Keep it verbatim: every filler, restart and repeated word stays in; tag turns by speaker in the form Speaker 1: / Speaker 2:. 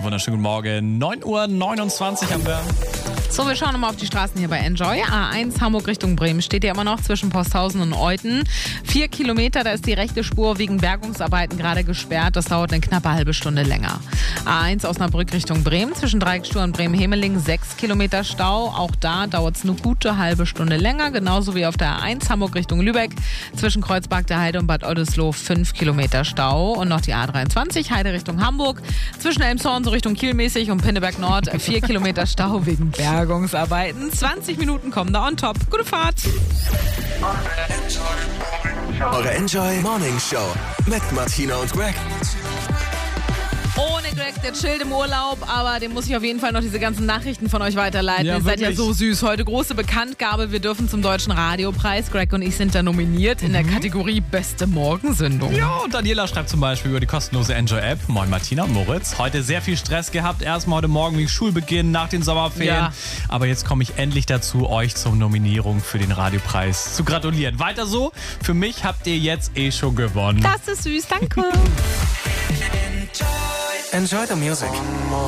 Speaker 1: Wunderschönen guten Morgen. neun Uhr neunundzwanzig haben wir.
Speaker 2: So, wir schauen nochmal auf die Straßen hier bei Enjoy. A eins Hamburg Richtung Bremen steht ja immer noch zwischen Posthausen und Euten. Vier Kilometer, da ist die rechte Spur wegen Bergungsarbeiten gerade gesperrt. Das dauert eine knappe halbe Stunde länger. A eins Osnabrück Richtung Bremen zwischen Dreiecksspur und Bremen-Hemeling sechs Kilometer Stau. Auch da dauert es eine gute halbe Stunde länger. Genauso wie auf der A eins Hamburg Richtung Lübeck zwischen Kreuzberg der Heide und Bad Oldesloe fünf Kilometer Stau. Und noch die A dreiundzwanzig Heide Richtung Hamburg zwischen Elmshorn so Richtung Kiel mäßig und Pinneberg Nord vier Kilometer Stau wegen Bergungsarbeiten. zwanzig Minuten kommen da on top. Gute Fahrt.
Speaker 3: Eure Enjoy Morning Show mit Martina und Greg.
Speaker 2: Ohne Greg, der chillt im Urlaub, aber dem muss ich auf jeden Fall noch diese ganzen Nachrichten von euch weiterleiten.
Speaker 1: Ja,
Speaker 2: Ihr seid ja
Speaker 1: wirklich.
Speaker 2: so süß. Heute große Bekanntgabe. Wir dürfen zum Deutschen Radiopreis. Greg und ich sind da nominiert in der Kategorie Beste Morgensendung.
Speaker 1: Ja, und Daniela schreibt zum Beispiel über die kostenlose Enjoy-App. Moin Martina und Moritz. Heute sehr viel Stress gehabt. Erstmal heute Morgen wie Schulbeginn nach den Sommerferien.
Speaker 2: Ja.
Speaker 1: Aber jetzt komme ich endlich dazu, euch zur Nominierung für den Radiopreis zu gratulieren. Weiter so. Für mich habt ihr jetzt eh schon gewonnen.
Speaker 2: Das ist süß, danke.
Speaker 3: Enjoy the music.